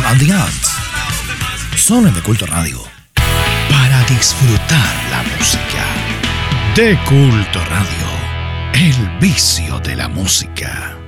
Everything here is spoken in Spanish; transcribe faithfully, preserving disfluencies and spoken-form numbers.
and the Ants. Son en De Culto Radio. Para disfrutar la música. De Culto Radio. El vicio de la música.